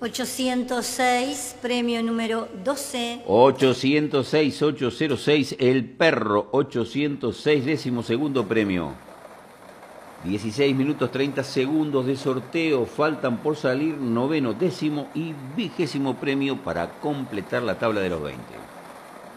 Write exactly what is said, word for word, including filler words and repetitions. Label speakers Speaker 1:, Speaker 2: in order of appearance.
Speaker 1: ochocientos seis, premio número doce.
Speaker 2: ochocientos seis, ochocientos seis, el perro, ochocientos seis, décimo segundo premio. dieciséis minutos treinta segundos de sorteo, faltan por salir noveno, décimo y vigésimo premio para completar la tabla de los veinte.